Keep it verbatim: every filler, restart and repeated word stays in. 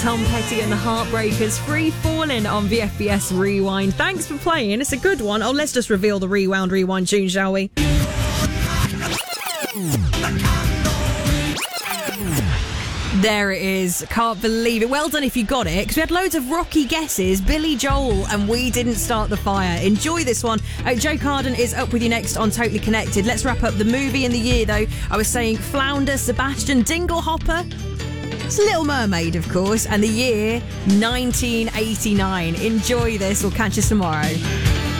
Tom Petty and the Heartbreakers, Free Falling on V F B S Rewind. Thanks for playing. It's a good one. Oh, let's just reveal the Rewound Rewind tune, shall we? There it is. Can't believe it. Well done if you got it, because we had loads of rocky guesses. Billy Joel and We Didn't Start the Fire. Enjoy this one. Uh, Joe Carden is up with you next on Totally Connected. Let's wrap up the movie and the year, though. I was saying Flounder, Sebastian, Dinglehopper. It's Little Mermaid, of course, and the year nineteen eighty-nine. Enjoy this. We'll catch you tomorrow.